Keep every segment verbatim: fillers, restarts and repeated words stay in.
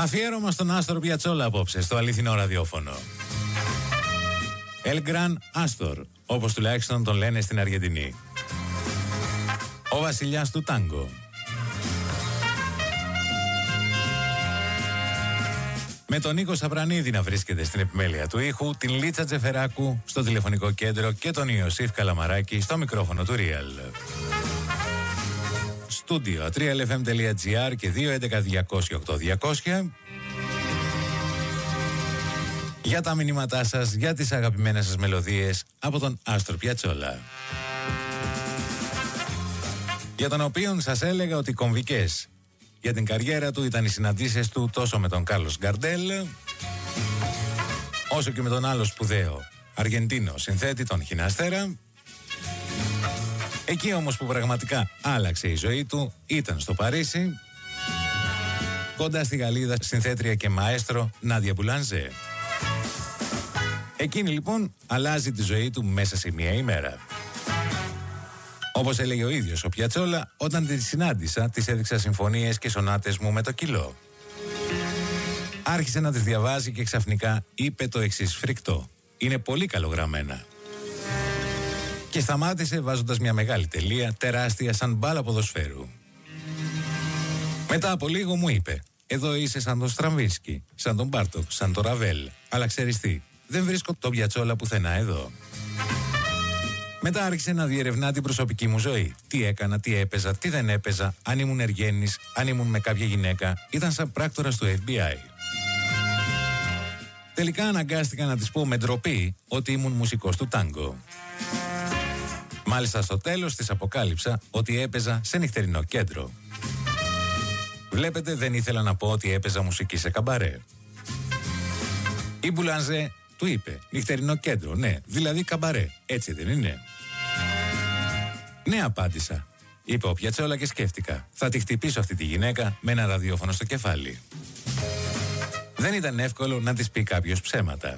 Αφιέρωμα στον Άστορ Πιατσόλα απόψε στο αληθινό ραδιόφωνο. El Gran Astor, όπως τουλάχιστον τον λένε στην Αργεντινή. Ο βασιλιάς του τάγκο. Με τον Νίκο Σαπρανίδη να βρίσκεται στην επιμέλεια του ήχου, την Λίτσα Τζεφεράκου στο τηλεφωνικό κέντρο και τον Ιωσήφ Καλαμαράκη στο μικρόφωνο του Real. Στούντιο τρία ελ εφ εμ τελεία τζι άρ και δύο έντεκα διακόσια οκτώ διακόσια. Για τα μηνύματά σας, για τις αγαπημένες σας μελωδίες από τον Άστορ Πιατσόλα. Για τον οποίον σας έλεγα ότι κομβικές για την καριέρα του ήταν οι συναντήσεις του τόσο με τον Κάρλος Γκαρντέλ, όσο και με τον άλλο σπουδαίο Αργεντίνο συνθέτη, τον Χιναστέρα. Εκεί όμως που πραγματικά άλλαξε η ζωή του ήταν στο Παρίσι, κοντά στη Γαλλίδα συνθέτρια και μαέστρο Νάντια Μπουλανζέ. Εκείνη λοιπόν αλλάζει τη ζωή του μέσα σε μία ημέρα. Όπως έλεγε ο ίδιος ο Πιατσόλα, όταν τη συνάντησα, της έδειξα συμφωνίες και σονάτες μου με το κιλό. Άρχισε να τις διαβάζει και ξαφνικά είπε το εξής φρικτό: είναι πολύ καλογραμμένα. Και σταμάτησε βάζοντας μια μεγάλη τελεία, τεράστια σαν μπάλα ποδοσφαίρου. Μετά από λίγο μου είπε: εδώ είσαι σαν τον Στραμβίσκι, σαν τον Μπάρτοκ, σαν τον Ραβέλ. Αλλά ξέρεις τι, δεν βρίσκω τον Πιατσόλα πουθενά εδώ. Μετά άρχισε να διερευνά την προσωπική μου ζωή. Τι έκανα, τι έπαιζα, τι δεν έπαιζα, αν ήμουν εργένης, αν ήμουν με κάποια γυναίκα. Ήταν σαν πράκτορας του εφ μπι άι. Τελικά αναγκάστηκα να της πω με ντροπή ότι ήμουν μουσικός του τάγκο. Μάλιστα στο τέλος της αποκάλυψα ότι έπαιζα σε νυχτερινό κέντρο. Βλέπετε, δεν ήθελα να πω ότι έπαιζα μουσική σε καμπαρέ. Η Μπουλανζέ του είπε: νυχτερινό κέντρο, ναι, δηλαδή καμπαρέ, έτσι δεν είναι? Ναι, απάντησα, είπε ο Πιατσόλα και σκέφτηκα. Θα τη χτυπήσω αυτή τη γυναίκα με ένα ραδιόφωνο στο κεφάλι. Δεν ήταν εύκολο να της πει κάποιος ψέματα.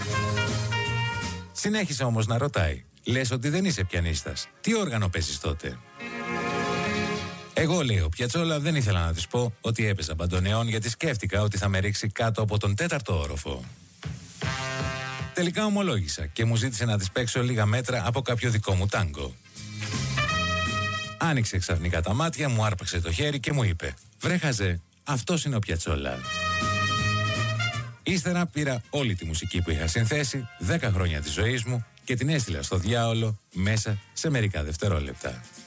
Συνέχισε όμως να ρωτάει: λες ότι δεν είσαι πιανίστας, τι όργανο παίζεις τότε? Εγώ, λέει ο Πιατσόλα, δεν ήθελα να της πω ότι έπαιζα μπαντονεόν, γιατί σκέφτηκα ότι θα με ρίξει κάτω από τον τέταρτο όροφο. Τελικά ομολόγησα και μου ζήτησε να της παίξω λίγα μέτρα από κάποιο δικό μου τάγκο. Άνοιξε ξαφνικά τα μάτια, μου άρπαξε το χέρι και μου είπε: βρε χαζέ, αυτός είναι ο Πιατσόλα. Ύστερα πήρα όλη τη μουσική που είχα συνθέσει, δέκα χρόνια της ζωής μου, και την έστειλα στο διάολο μέσα σε μερικά δευτερόλεπτα.